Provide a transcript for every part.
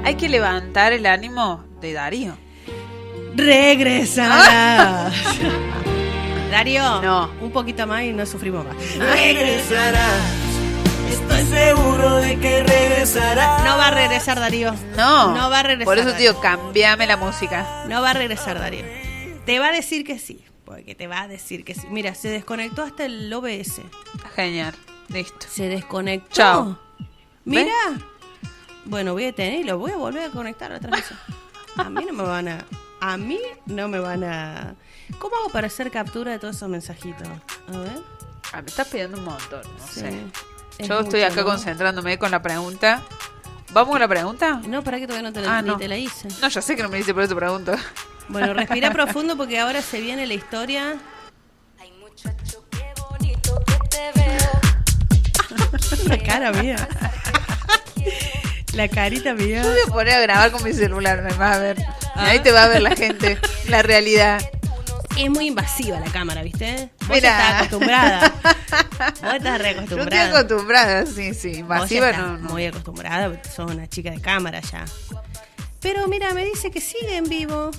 Hay que levantar el ánimo de Darío. Regresarás. Darío, No. un poquito más y no sufrimos más. Regresarás, estoy seguro de que regresarás. No va a regresar Darío. No. No va a regresar. Por eso, Darío. tío, cambiame la música. No va a regresar Darío. Te va a decir que sí. Porque te va a decir que sí. Mira, se desconectó hasta el OBS. Genial. Listo. Se desconectó. Chao. Mira. Bueno, voy a tener y lo voy a volver a conectar otra vez. A mí no me van a... ¿Cómo hago para hacer captura de todos esos mensajitos? A ver. Me estás pidiendo un montón, no Sí. sé. Es Yo estoy mucho, acá ¿no? concentrándome con la pregunta. ¿Vamos con la pregunta? No, para que todavía no te, Ah, ni no. te la hice. No, ya sé que no me dice, por eso pregunto. Bueno, respira profundo porque ahora se viene la historia. Ay, muchacho, qué bonito que te veo. La cara mía. La carita mía. Yo voy a poner a grabar con mi celular, me vas a ver. Y ahí te va a ver la gente, la realidad. Es muy invasiva la cámara, ¿viste? Vos Mira. ya estás acostumbrada. Vos estás Yo reacostumbrada. estoy acostumbrada, sí, sí. Vos ya Invasiva estás no. muy acostumbrada, porque sos una chica de cámara ya. Pero mira, me dice que sigue en vivo.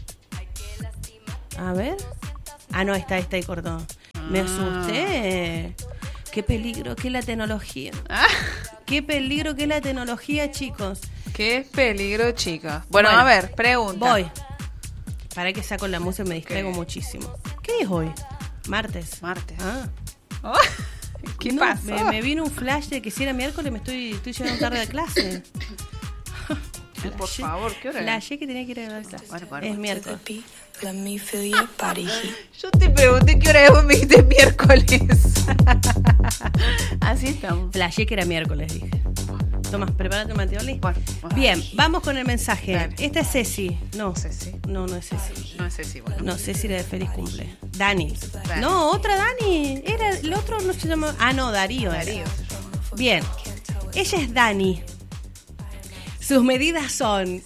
A ver. Ah, no, está y cortó. Me asusté. Qué peligro que es la tecnología. Ah, Qué peligro que es la tecnología, chicos. qué peligro, chicos. Bueno, Bueno, a ver, pregunta. Voy. Para que saco la música, me distraigo ¿Qué? muchísimo. ¿Qué es hoy? Martes. Martes. Ah. Oh, ¿qué No, pasó? Me vino un flash de que si era miércoles me estoy llegando tarde a clase. Por favor, ¿qué hora es? Flashé que tenía que ir a la clase. Bueno, Es miércoles. Let me feel your body heat. Yo te pregunté qué hora es, vos me dijiste miércoles. Así estamos. Flashé que era miércoles, dije. Tomás, prepárate, Mateoli. Bueno, Bien, vamos con el mensaje. Dale. Esta es Ceci. No, Ceci. No, no es Ceci. No sé si bueno. No, Ceci era de feliz cumple. Dani. Dani. No, otra Dani. Era el otro, no se llama. Ah, no, Darío. era. Darío. Bien. Ella es Dani. Sus medidas son.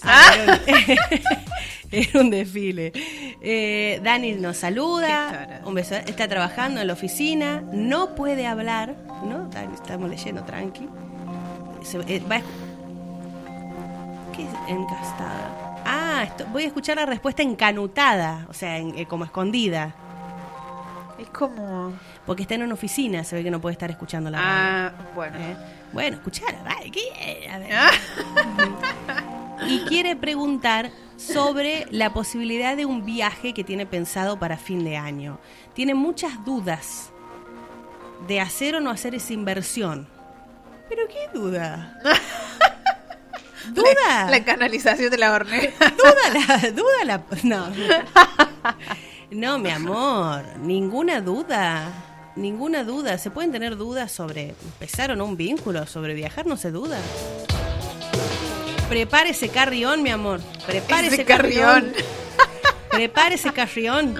Era un desfile. Dani nos Qué saluda. tarada. Un beso. Está trabajando en la oficina. No puede hablar. ¿No? Dani, estamos leyendo tranqui. ¿Qué es encastada? Ah, voy a escuchar la respuesta encanutada. O sea, como escondida. Es como. Porque está en una oficina. Se ve que no puede estar escuchando la radio. Ah, bueno. Bueno, escuchar, vale, ¿qué? A ver. Ah. Y quiere preguntar sobre la posibilidad de un viaje que tiene pensado para fin de año. Tiene muchas dudas de hacer o no hacer esa inversión. ¿Pero qué duda? ¿Duda? La canalización de la hornera. No. No, mi amor, ninguna duda. Ninguna duda. Se pueden tener dudas sobre empezar o no un vínculo, sobre viajar, no se duda. Prepare ese carrión, mi amor. Prepare Ese ese carrión. carrión. Prepare ese carrión.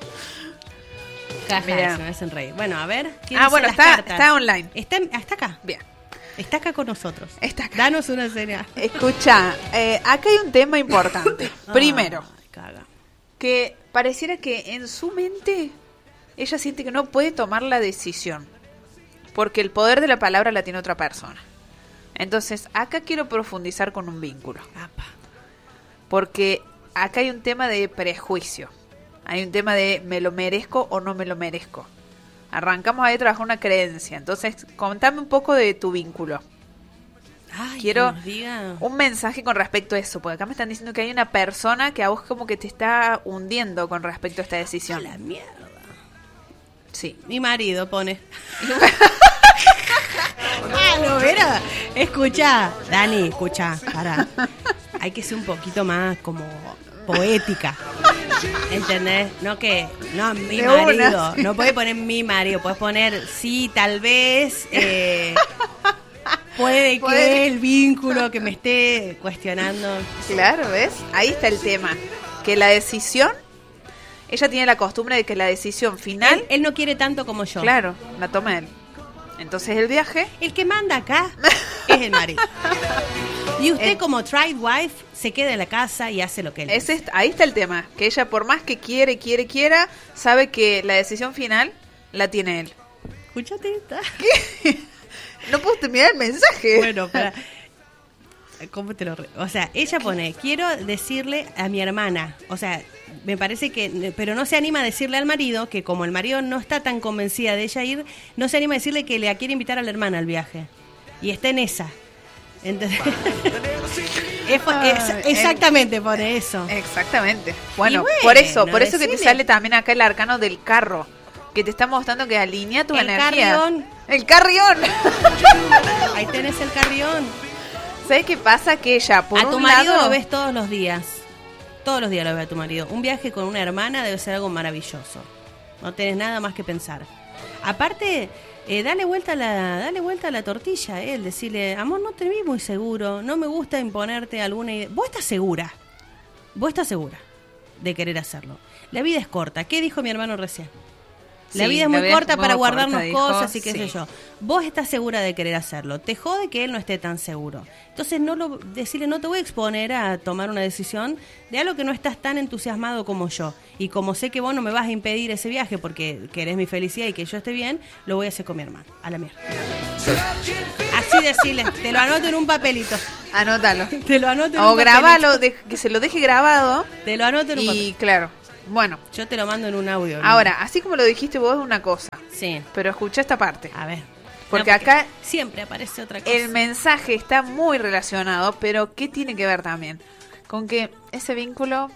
Caja, Mira. se me hacen reír. Bueno, a ver. ¿qué Ah, dicen bueno, las está cartas? online. Está acá. Bien. Está acá con nosotros. Está acá. Danos una señal. Escucha, acá hay un tema importante. Primero, Ay, caga. que pareciera que en su mente ella siente que no puede tomar la decisión. Porque el poder de la palabra la tiene otra persona. Entonces, acá quiero profundizar con un vínculo. Apa. Porque acá hay un tema de prejuicio. Hay un tema de me lo merezco o no me lo merezco. Arrancamos ahí a trabajar una creencia. Entonces, contame un poco de tu vínculo. Ay, Quiero que nos diga. un mensaje con respecto a eso. Porque acá me están diciendo que hay una persona que a vos como que te está hundiendo con respecto a esta A decisión. la mierda. Sí. Mi marido pone. Ah, no, era. Escucha, Dani, escucha, para. Hay que ser un poquito más como poética. ¿Entendés? No que, no, mi De marido. una. No puedes poner mi marido, puedes poner sí, tal vez. Puede que el vínculo que me esté cuestionando. Claro, ¿ves? Ahí está el tema. Que la decisión, ella tiene la costumbre de que la decisión final, Él no quiere tanto como yo. claro, la toma él. Entonces el viaje, El que manda acá es el marido. Y usted como tried wife se queda en la casa y hace lo que él dice. ahí está el tema. Que ella por más que quiera, sabe que la decisión final la tiene él. Escúchate esta. No puedo terminar el mensaje. Bueno, para. ¿Cómo te lo o sea, ella pone, quiero decirle a mi hermana, o sea, me parece que, pero no se anima a decirle al marido, que como el marido no está tan convencida de ella ir, no se anima a decirle que le quiere invitar a la hermana al viaje. Y está en esa. Entonces, exactamente pone eso. Exactamente. Bueno, bueno, por eso que te decile. sale también acá el arcano del carro, que te está mostrando que alinea tu El energía. carrión. El carrión. Ahí tenés el carrión. ¿Sabes qué pasa? Que ella, por A tu un marido lado, lo ves todos los días. Todos los días lo ves a tu marido. Un viaje con una hermana debe ser algo maravilloso. No tenés nada más que pensar. Aparte, dale vuelta a la tortilla, el decirle, amor, no te vi muy seguro, no me gusta imponerte alguna idea. Vos estás segura de querer hacerlo. La vida es corta. ¿Qué dijo mi hermano recién? La Sí, vida es la muy vida corta es muy para corta, guardarnos dijo, cosas y qué sí. sé yo. Vos estás segura de querer hacerlo. Te jode que él no esté tan seguro. Entonces decirle, no te voy a exponer a tomar una decisión de algo que no estás tan entusiasmado como yo. Y como sé que vos no me vas a impedir ese viaje porque querés mi felicidad y que yo esté bien, lo voy a hacer con mi hermano. A la mierda. Así decirle, te lo anoto en un papelito. anótalo. Te lo anoto en O un grabalo, papelito. que se lo deje grabado. Te lo anoto en un Y papelito. claro, bueno, Yo te lo mando en un audio. ¿no? ahora, así como lo dijiste vos es una cosa, Sí. pero escucha esta parte. A ver. Porque acá siempre aparece otra cosa. el mensaje está muy relacionado, pero ¿qué tiene que ver también? Con que ese vínculo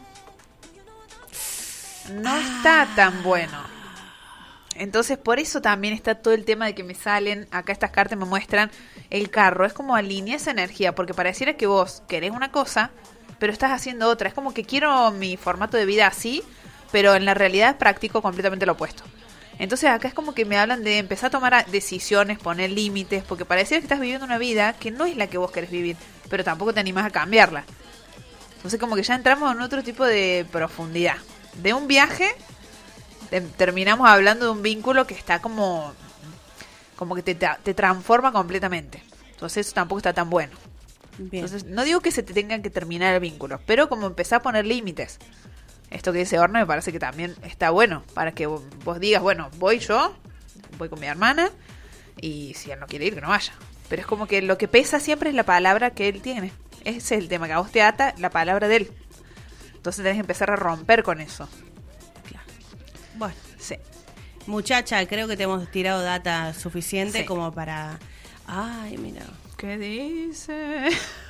no está tan bueno. Entonces, por eso también está todo el tema de que me salen, acá estas cartas me muestran el carro. Es como alinea esa energía, porque pareciera que vos querés una cosa, pero estás haciendo otra. Es como que quiero mi formato de vida así, pero en la realidad practico completamente lo opuesto. Entonces acá es como que me hablan de empezar a tomar decisiones, poner límites, porque pareciera que estás viviendo una vida que no es la que vos querés vivir, pero tampoco te animás a cambiarla. Entonces como que ya entramos en otro tipo de profundidad. De un viaje, terminamos hablando de un vínculo que está como que te transforma completamente. Entonces eso tampoco está tan bueno. Bien. Entonces no digo que se te tengan que terminar el vínculo, pero como empezar a poner límites. Esto que dice Orne me parece que también está bueno, para que vos digas, bueno, voy con mi hermana, y si él no quiere ir, que no vaya. Pero es como que lo que pesa siempre es la palabra que él tiene. Ese es el tema, que a vos te ata la palabra de él. Entonces tenés que empezar a romper con eso. Claro. Bueno, Sí. muchacha, creo que te hemos tirado data suficiente Sí. como para... Ay, mira, ¿Qué dice?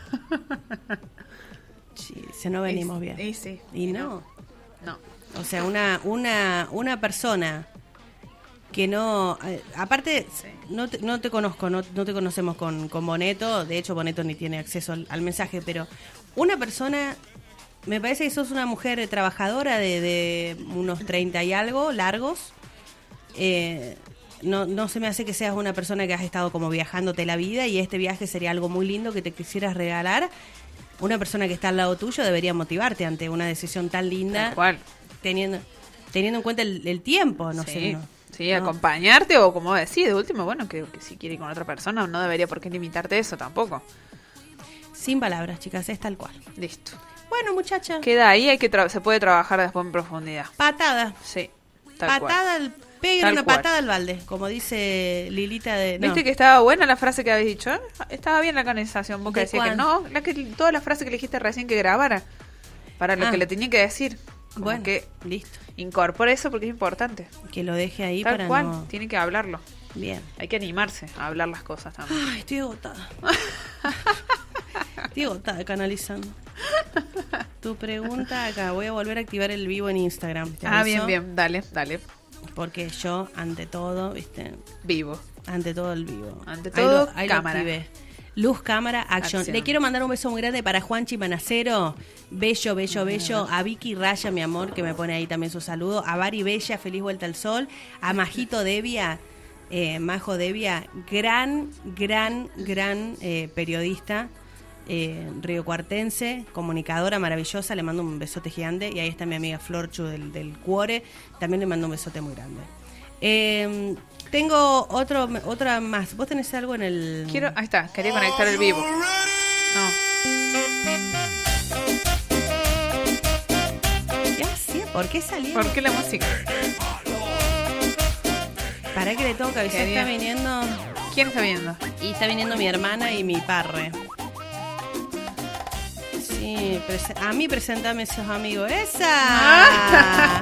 sí, se no venimos bien. Y sí. Y no. No. O sea, una persona que no... aparte, Sí. no te conozco, no te conocemos con Boneto. De hecho, Boneto ni tiene acceso al mensaje, pero una persona... Me parece que sos una mujer trabajadora de unos 30 y algo, largos. No se me hace que seas una persona que has estado como viajándote la vida y este viaje sería algo muy lindo que te quisieras regalar. Una persona que está al lado tuyo debería motivarte ante una decisión tan linda, Tal cual. teniendo en cuenta el tiempo, no sí. sé. No. Sí, No. acompañarte o como decís, de último, bueno, que si quiere ir con otra persona no debería por qué limitarte eso tampoco. Sin palabras, chicas, es tal cual. Listo. Bueno, muchacha, Queda ahí, se puede trabajar después en profundidad. patada. Sí, tal cual. Patada, peguen Tal una cual. patada al balde, como dice Lilita de... no. ¿Viste que estaba buena la frase que habéis dicho? ¿Eh? Estaba bien la canalización. Vos que ¿De decías que cuál? no, toda la frase que le dijiste recién que grabara. Para lo Ah. que le tenía que decir. Como Bueno, que listo. incorpore eso porque es importante. Que lo deje ahí Tal para cual, no... tiene que hablarlo. Bien. Hay que animarse a hablar las cosas también. Ay, estoy agotada. Estoy agotada canalizando. Tu pregunta acá. Voy a volver a activar el vivo en Instagram. ¿te aviso? Bien, dale. Porque yo, ante todo, ¿viste? Vivo. Ante todo el vivo. Ante Ahí todo, ahí cámara. activé. Luz, cámara, acción. Acción. Le quiero mandar un beso muy grande para Juanchi Manacero. Bello, bello, bello. A Vicky Raya, mi amor, que me pone ahí también su saludo. A Bari Bella, feliz vuelta al sol. A Majito Devia, Majo Devia, gran periodista. Riocuartense, comunicadora maravillosa, le mando un besote gigante. Y ahí está mi amiga Florchu del Cuore, también le mando un besote muy grande. Tengo otra más. ¿Vos tenés algo en el...? Ahí está, quería conectar el vivo. No. ¿Qué hacía? ¿Por qué salía? ¿Por qué la música? Para que le tengo que avisar, Quería- está viniendo... ¿Quién está viendo? Y está viniendo mi hermana y mi parre. A mí presentame esos amigos. ¡Esa!